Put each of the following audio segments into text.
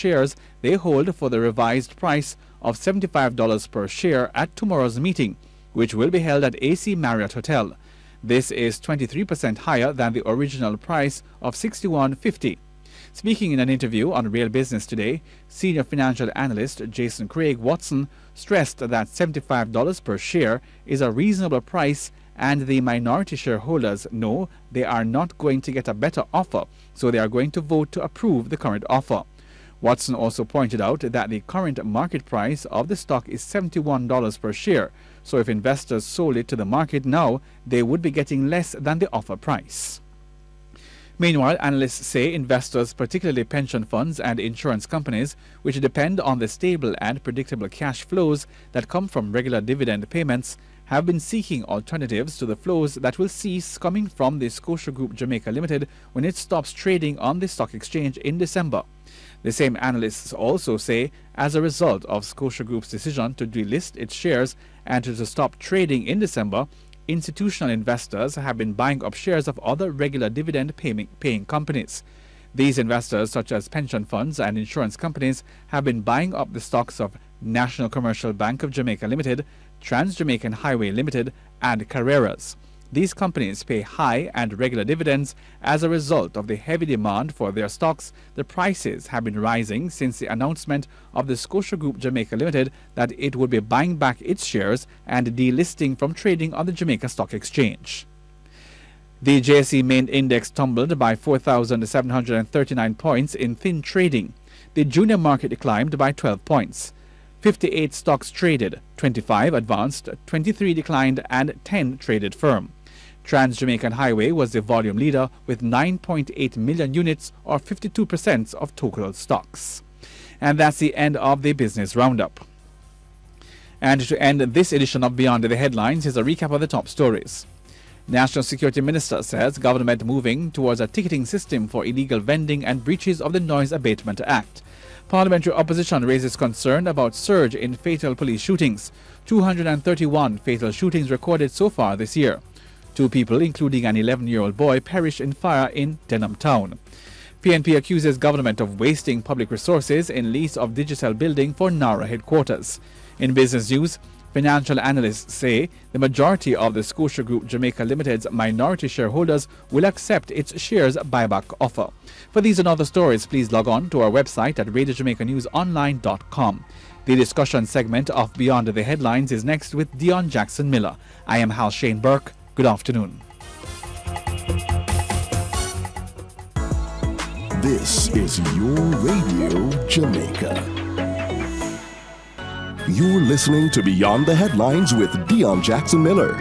shares they hold for the revised price of $75 per share at tomorrow's meeting, which will be held at AC Marriott Hotel. This is 23% higher than the original price of $61.50. Speaking in an interview on Real Business Today, senior financial analyst Jason Craig Watson stressed that $75 per share is a reasonable price, and the minority shareholders know they are not going to get a better offer, so they are going to vote to approve the current offer. Watson also pointed out that the current market price of the stock is $71 per share, so if investors sold it to the market now, they would be getting less than the offer price. Meanwhile, analysts say investors, particularly pension funds and insurance companies, which depend on the stable and predictable cash flows that come from regular dividend payments, have been seeking alternatives to the flows that will cease coming from the Scotia Group Jamaica Limited when it stops trading on the stock exchange in December. The same analysts also say, as a result of Scotia Group's decision to delist its shares and to stop trading in December, institutional investors have been buying up shares of other regular dividend-paying companies. These investors, such as pension funds and insurance companies, have been buying up the stocks of National Commercial Bank of Jamaica Limited, Trans-Jamaican Highway Limited, and Carreras. These companies pay high and regular dividends. As a result of the heavy demand for their stocks, the prices have been rising since the announcement of the Scotia Group Jamaica Limited that it would be buying back its shares and delisting from trading on the Jamaica Stock Exchange. The JSE main index tumbled by 4,739 points in thin trading. The junior market declined by 12 points. 58 stocks traded, 25 advanced, 23 declined, and 10 traded firm. Trans-Jamaican Highway was the volume leader with 9.8 million units, or 52% of total stocks. And that's the end of the business roundup. And to end this edition of Beyond the Headlines is a recap of the top stories. National Security Minister says government moving towards a ticketing system for illegal vending and breaches of the Noise Abatement Act. Parliamentary opposition raises concern about surge in fatal police shootings. 231 fatal shootings recorded so far this year. 2 people, including an 11-year-old boy, perished in fire in Denham Town. PNP accuses government of wasting public resources in lease of Digicel building for NARA headquarters. In business news, financial analysts say the majority of the Scotia Group Jamaica Limited's minority shareholders will accept its shares buyback offer. For these and other stories, please log on to our website at RadioJamaicaNewsOnline.com. The discussion segment of Beyond the Headlines is next with Dion Jackson Miller. I am Hal Shane Burke. Good afternoon. This is your Radio Jamaica. You're listening to Beyond the Headlines with Dion Jackson Miller.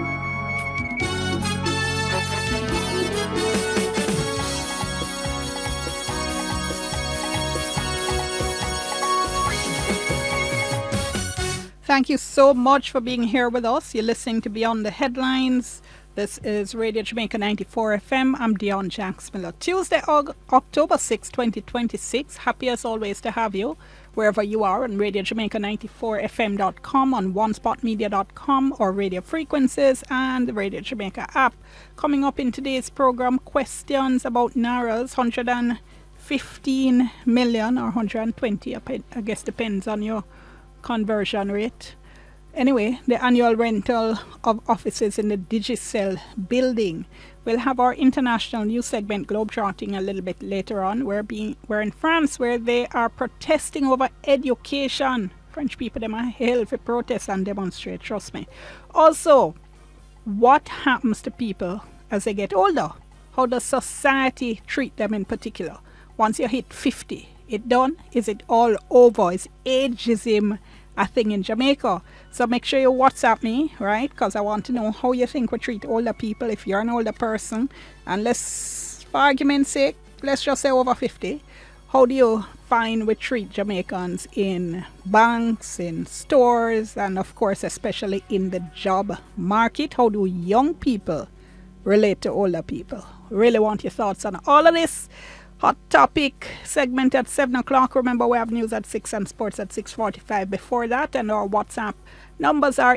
Thank you so much for being here with us. You're listening to Beyond the Headlines. This is Radio Jamaica 94 FM. I'm Dion Jackson Miller. Tuesday, October 6, 2026. Happy as always to have you wherever you are on Radio Jamaica 94FM.com, on onespotmedia.com, or radio frequencies and the Radio Jamaica app. Coming up in today's program, questions about NARA's 115 million or 120, I guess depends on your conversion rate. Anyway, the annual rental of offices in the Digicel building. We'll have our international news segment, Globetrotting, a little bit later on. We're in France, where they are protesting over education. French people, them are hell for protest and demonstrate, trust me. Also, what happens to people as they get older? How does society treat them in particular? Once you hit 50, it done? Is it all over? Is ageism a thing in Jamaica? So make sure you WhatsApp me, right? Because I want to know how you think we treat older people if you're an older person. And let's, for argument's sake, let's just say over 50. How do you find we treat Jamaicans in banks, in stores, and of course, especially in the job market? How do young people relate to older people? Really want your thoughts on all of this. Hot topic segment at 7 o'clock. Remember, we have news at 6 and sports at 6:45 before that. And our WhatsApp numbers are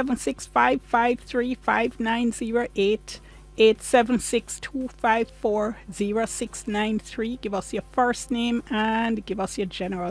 876-553-5908, 876-254-0693. Give us your first name and give us your general